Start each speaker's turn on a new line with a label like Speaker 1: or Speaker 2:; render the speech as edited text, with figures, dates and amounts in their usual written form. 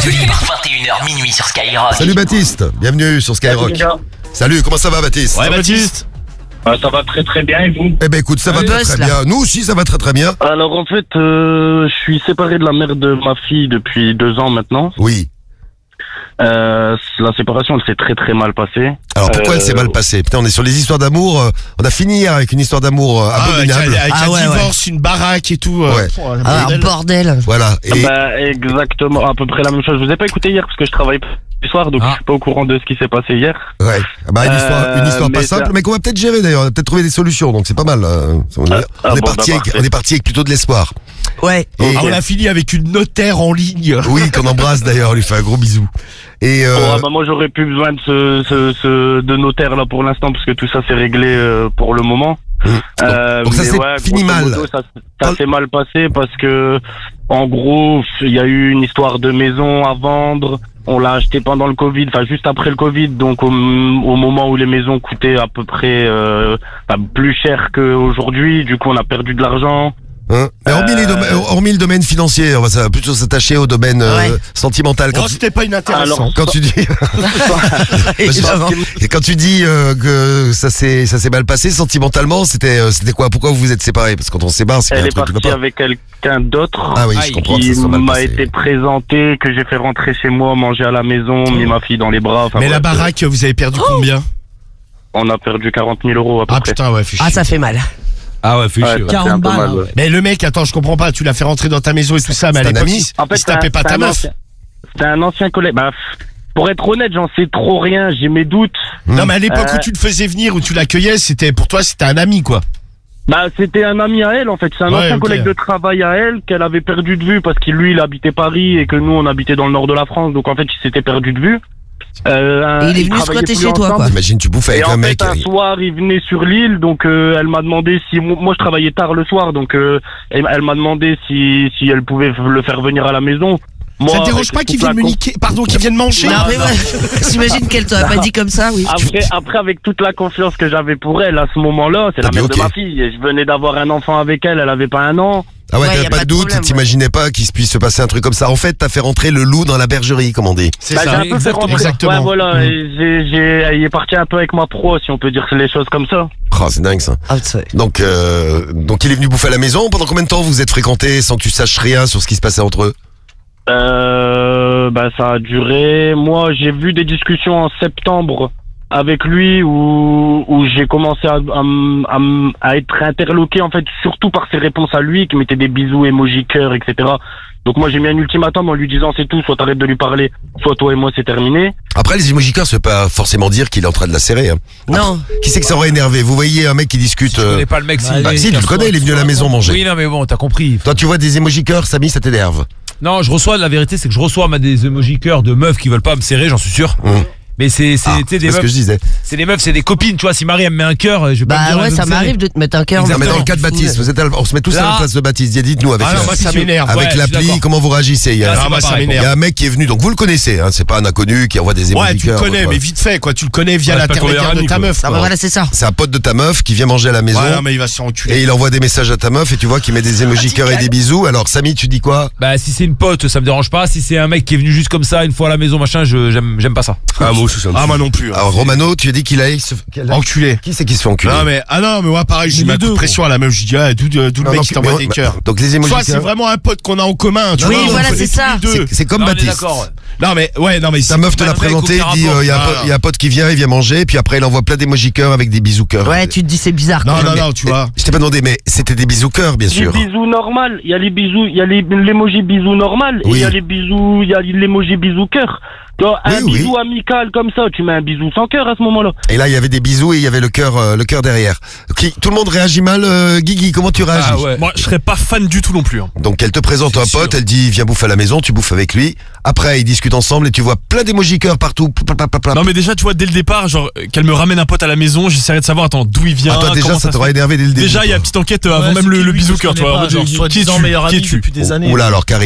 Speaker 1: Radio Libre, 21h minuit sur Skyrock.
Speaker 2: Salut Baptiste, bienvenue sur Skyrock. Salut, comment ça va Baptiste?
Speaker 3: Ouais, Baptiste.
Speaker 4: Ça va très très bien et vous?
Speaker 2: Eh ben écoute, ça va très bien. Nous aussi ça va très très bien.
Speaker 4: Alors en fait, je suis séparé de la mère de ma fille depuis 2 ans maintenant.
Speaker 2: Oui.
Speaker 4: La séparation, elle s'est très très mal passée.
Speaker 2: Alors pourquoi elle s'est mal passée? Putain, on est sur les histoires d'amour. On a fini hier avec une histoire d'amour abominable.
Speaker 3: Avec un divorce, une baraque et tout.
Speaker 2: Ouais.
Speaker 5: Un bordel.
Speaker 2: Voilà. Et
Speaker 4: Exactement, à peu près la même chose. Je vous ai pas écouté hier parce que je travaille ce soir, donc je suis pas au courant de ce qui s'est passé hier.
Speaker 2: ouais. Bah, une histoire pas simple, mais qu'on va peut-être gérer d'ailleurs. On va peut-être trouver des solutions, donc c'est pas mal. On est parti avec plutôt de l'espoir.
Speaker 5: Ouais.
Speaker 2: Et
Speaker 3: on a fini avec une notaire en ligne.
Speaker 2: oui, qu'on embrasse d'ailleurs, on lui fait un gros bisou. Et
Speaker 4: moi j'aurais plus besoin de de notaire là pour l'instant parce que tout ça c'est réglé pour le moment.
Speaker 2: Donc ça s'est fini mal.
Speaker 4: Ça s'est mal passé parce que en gros il y a eu une histoire de maison à vendre. On l'a acheté pendant le Covid, enfin juste après le Covid, donc au moment où les maisons coûtaient à peu près plus cher qu'aujourd'hui. Du coup on a perdu de l'argent.
Speaker 2: Mais hormis le domaine financier, on va plutôt s'attacher au domaine sentimental.
Speaker 3: C'était pas inintéressant.
Speaker 2: Quand tu dis, quand tu dis que ça s'est mal passé sentimentalement, c'était quoi? Pourquoi vous vous êtes séparés? Parce que quand on se sépare, c'est
Speaker 4: elle est partie avec quelqu'un d'autre.
Speaker 2: Ah oui, je comprends.
Speaker 4: Qui m'a été présenté, que j'ai fait rentrer chez moi, manger à la maison, mis ma fille dans les bras.
Speaker 3: Mais la baraque, vous avez perdu combien?
Speaker 4: On a perdu 40 000 euros à peu près.
Speaker 3: Putain, ouais,
Speaker 5: Ah, ça fait mal.
Speaker 3: Ah ouais, fait chier.
Speaker 5: 40 balles.
Speaker 4: Ouais.
Speaker 3: Mais le mec, attends, je comprends pas, tu l'as fait rentrer dans ta maison et tout ça, mais à l'époque, il se tapait pas ta meuf.
Speaker 4: C'était un ancien collègue. Pour être honnête, j'en sais trop rien, j'ai mes doutes.
Speaker 3: Non, mais à l'époque où tu le faisais venir, où tu l'accueillais, pour toi, c'était un ami, quoi.
Speaker 4: C'était un ami à elle, en fait. C'est un ancien collègue de travail à elle qu'elle avait perdu de vue parce que lui, il habitait Paris et que nous, on habitait dans le nord de la France. Donc, en fait, il s'était perdu de vue.
Speaker 5: Et il est venu squatter chez toi, quoi.
Speaker 2: Imagine, tu bouffes avec un mec.
Speaker 4: Un soir, il venait sur l'île, donc elle m'a demandé si moi je travaillais tard le soir, donc elle m'a demandé si elle pouvait le faire venir à la maison. Moi,
Speaker 3: ça te dérange pas qu'il vienne me niquer, qu'il vienne manger?
Speaker 5: Non, mais j'imagine qu'elle t'aurait pas dit comme ça, oui.
Speaker 4: Après, avec toute la confiance que j'avais pour elle à ce moment-là, c'est la mère de ma fille. Et je venais d'avoir un enfant avec elle, elle avait pas un an.
Speaker 2: Ah ouais, t'avais pas de doute, t'imaginais pas qu'il puisse se passer un truc comme ça. En fait, t'as fait rentrer le loup dans la bergerie, comme on dit.
Speaker 3: C'est ça,
Speaker 4: j'ai un peu fait rentrer.
Speaker 3: Exactement.
Speaker 4: Ouais, voilà, il est parti un peu avec ma pro, si on peut dire les choses comme ça.
Speaker 2: Oh, c'est dingue ça. Donc il est venu bouffer à la maison. Pendant combien de temps vous êtes fréquentés sans que tu saches rien sur ce qui se passait entre eux?
Speaker 4: Ça a duré. Moi, j'ai vu des discussions en septembre avec lui où j'ai commencé à être interloqué en fait, surtout par ses réponses à lui qui mettait des bisous, emoji cœur, etc. Donc moi j'ai mis un ultimatum en lui disant c'est tout, soit t'arrêtes de lui parler, soit toi et moi c'est terminé.
Speaker 2: Après les emoji cœurs ça veut pas forcément dire qu'il est en train de la serrer. Hein.
Speaker 5: Non.
Speaker 2: Qui c'est que ça aurait énervé? Vous voyez un mec qui discute.
Speaker 6: Si tu connais pas le mec,
Speaker 2: si tu le connais, il est venu à la maison manger.
Speaker 6: Oui non mais bon t'as compris.
Speaker 2: Toi tu vois des emoji cœurs, Samy, ça t'énerve?
Speaker 6: Non, la vérité c'est que je reçois des emoji cœurs de meufs qui veulent pas me serrer, j'en suis sûr. Mais c'est des meufs.
Speaker 2: Ce que je disais.
Speaker 6: C'est des meufs, c'est des copines, tu vois. Si Marie elle me met un cœur, je vais pas me dire.
Speaker 5: Ouais, ça m'arrive de te mettre un cœur.
Speaker 2: Non, mais dans le cas de Baptiste, on se met tous à la place de Baptiste. Dites-nous avec
Speaker 3: moi, ça m'énerve.
Speaker 2: Avec l'appli, comment vous réagissez? Il y a un mec qui est venu, donc vous le connaissez, hein, c'est pas un inconnu qui envoie des emoji.
Speaker 3: Ouais, tu le connais, mais vite fait, quoi. Tu le connais via l'intermédiaire de ta meuf.
Speaker 5: Ah bah voilà, c'est ça.
Speaker 2: C'est un pote de ta meuf qui vient manger à la maison.
Speaker 3: Ouais, mais il va s'enculer.
Speaker 2: Et il envoie des messages à ta meuf et tu vois qu'il met des emoji cœurs et des bisous. Alors, Samy, tu dis quoi?
Speaker 6: Bah, si c'est une pote, ça me dérange pas. Si c'est un mec qui est venu juste comme ça, une fois à la maison, machin, j'aime pas ça.
Speaker 2: Moi non plus. Alors Romano, tu as dit qu'il allait se
Speaker 3: enculer.
Speaker 2: Qui c'est qui se fait enculer?
Speaker 3: Non mais moi pareil, je lui mets de pression à la meuf, je dis d'où le mec qui t'envoie des cœurs.
Speaker 2: Donc les émojis.
Speaker 3: Soit c'est vraiment un pote qu'on a en commun, tu vois.
Speaker 5: Oui, voilà, c'est ça.
Speaker 2: C'est comme Baptiste.
Speaker 3: Non mais
Speaker 2: ta meuf te l'a présenté, il dit il y a un pote qui vient, il vient manger, puis après il envoie plein d'émojis cœurs avec des bisous cœurs.
Speaker 5: Ouais, tu te dis c'est bizarre.
Speaker 3: Non, tu vois.
Speaker 2: Je t'ai pas demandé, mais c'était des bisous cœurs, bien sûr.
Speaker 4: Les bisous normal, il y a les bisous, il y a l'émoji bisous normal, et il y a les bisous, il y a l'émoji bisous cœur. Un bisou amical comme ça, tu mets un bisou sans cœur à ce moment-là. Et
Speaker 2: là, il y avait des bisous et il y avait le cœur derrière. Tout le monde réagit mal. Guigui, comment tu réagis?
Speaker 7: Moi, je serais pas fan du tout non plus. Hein.
Speaker 2: Donc, elle te présente un pote, elle dit viens bouffer à la maison, tu bouffes avec lui. Après, ils discutent ensemble et tu vois plein d'émojis cœurs partout.
Speaker 7: Non, mais déjà, tu vois, dès le départ, genre qu'elle me ramène un pote à la maison, j'essaierai de savoir d'où il vient.
Speaker 2: Toi, déjà, ça t'aurait énervé dès le début.
Speaker 7: Déjà, il y a une petite enquête avant même le bisou cœur, tu vois.
Speaker 3: Qui es-tu?
Speaker 7: Oula,
Speaker 2: alors Karim.